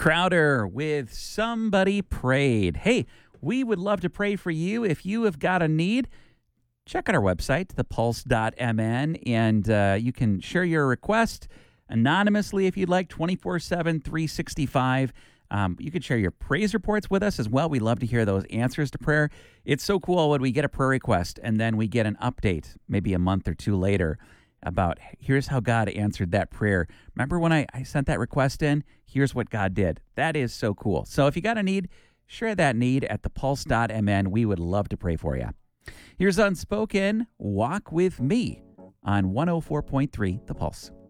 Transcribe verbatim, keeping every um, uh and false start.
Crowder with Somebody Prayed. Hey, we would love to pray for you. If you have got a need, check out our website, the pulse dot m n, and uh, you can share your request anonymously if you'd like, twenty-four seven, three sixty-five. Um, you can share your praise reports with us as well. We love to hear those answers to prayer. It's so cool when we get a prayer request and then we get an update maybe a month or two later about here's how God answered that prayer. Remember when I, I sent that request in? Here's what God did. That is so cool. So if you got a need, share that need at the pulse dot m n. We would love to pray for you. Here's Unspoken, Walk With Me on one oh four point three The Pulse.